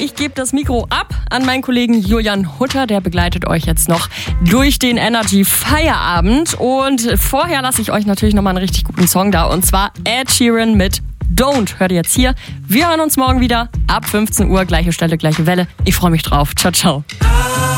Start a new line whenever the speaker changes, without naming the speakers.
ich gebe das Mikro ab an meinen Kollegen Julian Hutter. Der begleitet euch jetzt noch durch den Energy Feierabend. Und vorher lasse ich euch natürlich nochmal einen richtig guten Song da. Und zwar Ed Sheeran mit Don't. Hört ihr jetzt hier. Wir hören uns morgen wieder ab 15 Uhr. Gleiche Stelle, gleiche Welle. Ich freue mich drauf. Ciao, ciao.